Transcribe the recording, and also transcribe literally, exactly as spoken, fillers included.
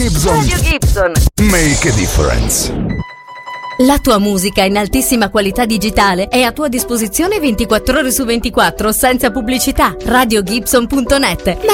Gibson. Radio Gibson. Make a difference. La tua musica in altissima qualità digitale è a tua disposizione ventiquattro ore su ventiquattro senza pubblicità. radio gibson punto net